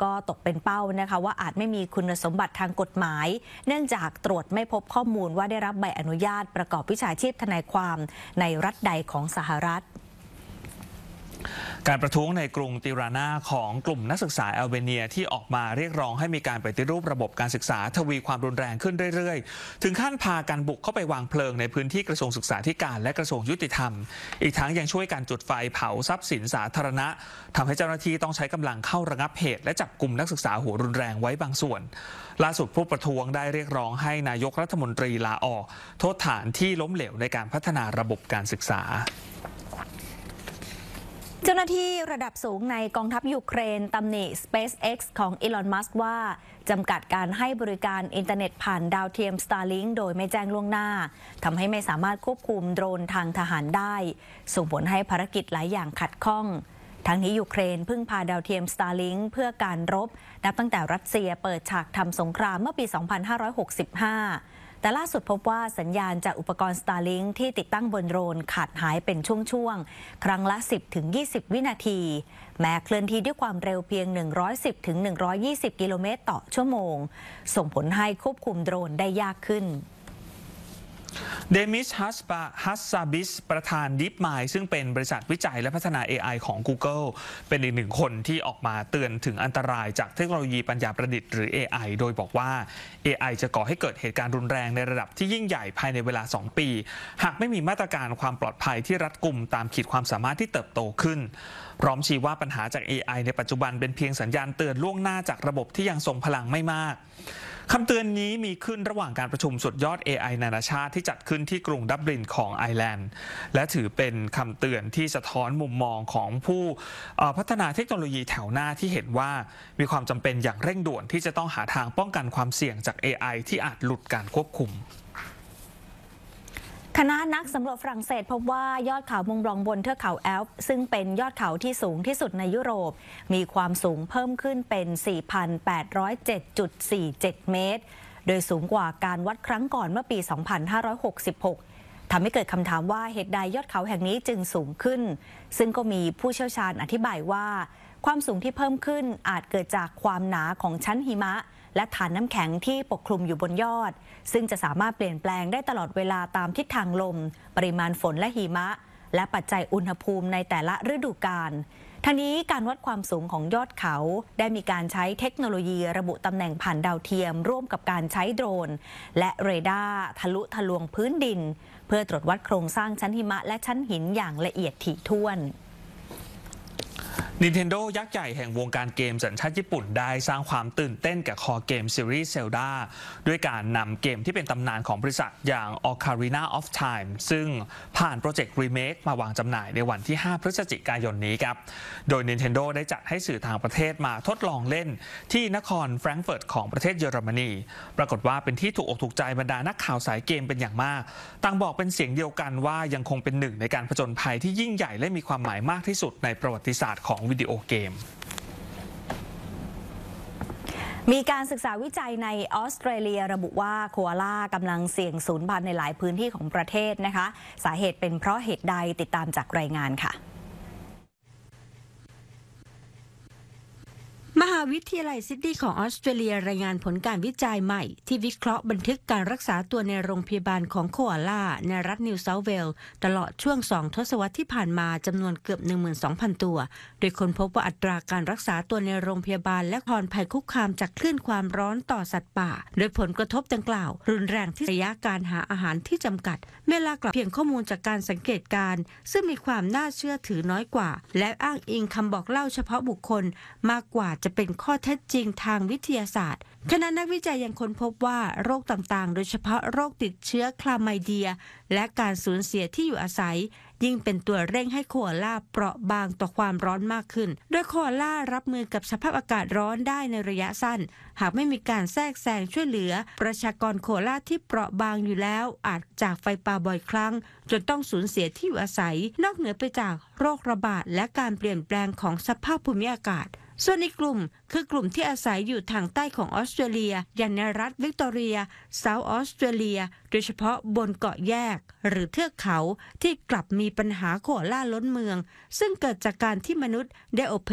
ก็ตกเป็นเป้านะคะว่าอาจไม่มีคุณสมบัติทางกฎหมายเนื่องจากตรวจไม่พบข้อมูลว่าได้รับใบอนุญาตประกอบวิชาชีพทนายความในรัฐใดของสหรัฐการประท้วงในกรุงติรานาของกลุ่มนักศึกษาแอลเบเนียที่ออกมาเรียกร้องให้มีการปฏิรูประบบการศึกษาทวีความรุนแรงขึ้นเรื่อยๆถึงขั้นพากันบุกเข้าไปวางเพลิงในพื้นที่กระทรวงศึกษาธิการและกระทรวงยุติธรรมอีกทั้งยังช่วยการจุดไฟเผาทรัพย์สินสาธารณะทำให้เจ้าหน้าที่ต้องใช้กำลังเข้าระงับเหตุและจับกลุ่มนักศึกษาหัวรุนแรงไว้บางส่วนล่าสุดผู้ประท้วงได้เรียกร้องให้นายกรัฐมนตรีลาออกโทษฐานที่ล้มเหลวในการพัฒนาระบบการศึกษาเจ้าหน้าที่ระดับสูงในกองทัพยูเครนตำหนิ SpaceX ของอีลอน มัสก์ว่าจำกัดการให้บริการอินเทอร์เน็ตผ่านดาวเทียม Starlink โดยไม่แจ้งล่วงหน้าทำให้ไม่สามารถควบคุมโดรนทางทหารได้ส่งผลให้ภารกิจหลายอย่างขัดข้องทั้งนี้ยูเครนพึ่งพาดาวเทียม Starlink เพื่อการรบนับตั้งแต่รัสเซียเปิดฉากทำสงครามเมื่อปี 2565แต่ล่าสุดพบว่าสัญญาณจากอุปกรณ์ Starlink ที่ติดตั้งบนโดรนขาดหายเป็นช่วงๆครั้งละ 10-20 วินาทีแม้เคลื่อนที่ด้วยความเร็วเพียง 110-120 กิโลเมตรต่อชั่วโมงส่งผลให้ควบคุมโดรนได้ยากขึ้นเดมิส ฮัสซาบิสประธาน DeepMind ซึ่งเป็นบริษัทวิจัยและพัฒนา AI ของ Google เป็นอีกหนึ่งคนที่ออกมาเตือนถึงอันตรายจากเทคโนโลยีปัญญาประดิษฐ์หรือ AI โดยบอกว่า AI จะก่อให้เกิดเหตุการณ์รุนแรงในระดับที่ยิ่งใหญ่ภายในเวลา 2 ปีหากไม่มีมาตรการความปลอดภัยที่รัดกุมตามขีดความสามารถที่เติบโตขึ้นพร้อมชี้ว่าปัญหาจาก AI ในปัจจุบันเป็นเพียงสัญญาณเตือนล่วงหน้าจากระบบที่ยังทรงพลังไม่มากคำเตือนนี้มีขึ้นระหว่างการประชุมสุดยอด AI นานาชาติที่จัดขึ้นที่กรุงดับลินของไอร์แลนด์และถือเป็นคำเตือนที่สะท้อนมุมมองของผู้พัฒนาเทคโนโลยีแถวหน้าที่เห็นว่ามีความจำเป็นอย่างเร่งด่วนที่จะต้องหาทางป้องกันความเสี่ยงจาก AI ที่อาจหลุดการควบคุมคณะนักสำรวจฝรั่งเศสพบว่ายอดเขามุงบลองบนเทือกเขาแอลป์ซึ่งเป็นยอดเขาที่สูงที่สุดในยุโรปมีความสูงเพิ่มขึ้นเป็น 4,807.47 เมตรโดยสูงกว่าการวัดครั้งก่อนเมื่อปี 2566 ทำให้เกิดคำถามว่าเหตุใดยอดเขาแห่งนี้จึงสูงขึ้นซึ่งก็มีผู้เชี่ยวชาญอธิบายว่าความสูงที่เพิ่มขึ้นอาจเกิดจากความหนาของชั้นหิมะและฐานน้ำแข็งที่ปกคลุมอยู่บนยอดซึ่งจะสามารถเปลี่ยนแปลงได้ตลอดเวลาตามทิศทางลมปริมาณฝนและหิมะและปัจจัยอุณหภูมิในแต่ละฤดูกาลทั้งนี้การวัดความสูงของยอดเขาได้มีการใช้เทคโนโลยีระบุตำแหน่งผ่านดาวเทียมร่วมกับการใช้โดรนและเรดาร์ทะลุทะลวงพื้นดินเพื่อตรวจวัดโครงสร้างชั้นหิมะและชั้นหินอย่างละเอียดถี่ถ้วน Nintendo ยักษ์ใหญ่แห่งวงการเกมสัญชาติญี่ปุ่นได้สร้างความตื่นเต้นกับคอเกมซีรีส์ Zelda ด้วยการนำเกมที่เป็นตำนานของบริษัทอย่าง Ocarina of Time ซึ่งผ่านโปรเจกต์รีเมคมาวางจำหน่ายในวันที่ 5 พฤศจิกายนนี้ครับโดย Nintendo ได้จัดให้สื่อต่างประเทศมาทดลองเล่นที่นครแฟรงก์เฟิร์ตของประเทศเยอรมนีปรากฏว่าเป็นที่ถูกอกถูกใจบรรดานักข่าวสายเกมเป็นอย่างมากต่างบอกเป็นเสียงเดียวกันว่ายังคงเป็นหนึ่งในการผจญภัยที่ยิ่งใหญ่และมีความหมายมากที่สุดในประวัติศาสตร์ของวิดีโอเกมมีการศึกษาวิจัยในออสเตรเลียระบุว่าโคอาล่ากำลังเสี่ยงสูญพันธุ์ในหลายพื้นที่ของประเทศนะคะสาเหตุเป็นเพราะเหตุใดติดตามจากรายงานค่ะมหาวิทยาลัยซิดนีย์ของออสเตรเลียรายงานผลการวิจัยใหม่ที่วิเคราะห์บันทึกการรักษาตัวในโรงพยาบาลของโคอาล่าในรัฐนิวเซาท์เวลส์ตลอดช่วง2 ทศวรรษที่ผ่านมาจำนวนเกือบ 12,000 ตัวโดยค้นพบว่าอัตราการรักษาตัวในโรงพยาบาลและผ่อนภัยคุกคามจากคลื่นความร้อนต่อสัตว์ป่าโดยผลกระทบดังกล่าวรุนแรงที่ระยะการหาอาหารที่จำกัดเวลากลับเพียงข้อมูลจากการสังเกตการณ์ซึ่งมีความน่าเชื่อถือน้อยกว่าและอ้างอิงคำบอกเล่าเฉพาะบุคคลมากกว่าจะเป็นข้อเท็จจริงทางวิทยาศาสตร์คณะนักวิจัยยังค้นพบว่าโรคต่างๆโดยเฉพาะโรคติดเชื้อคลาไมเดียและการสูญเสียที่อยู่อาศัยยิ่งเป็นตัวเร่งให้โคอาล่าเปราะบางต่อความร้อนมากขึ้นโดยโคอาล่ารับมือกับสภาพอากาศร้อนได้ในระยะสั้นหากไม่มีการแทรกแซงช่วยเหลือประชากรโคอาล่าที่เปราะบางอยู่แล้วอาจจากไฟป่าบ่อยครั้งจนต้องสูญเสียที่อยู่อาศัยนอกเหนือไปจากโรคระบาดและการเปลี่ยนแปลงของสภาพภูมิอากาศส่วนอีกกลุ่มคือกลุ่มที่อาศัยอยู่ทางใต้ของออสเตรเลียอย่างในรัฐวิกตอเรียเซาท์ออสเตรเลียโดยเฉพาะบนเกาะแยกหรือเทือกเขาที่กลับมีปัญหาโคอาล่าล้นเมืองซึ่งเกิดจากการที่มนุษย์ได้อพ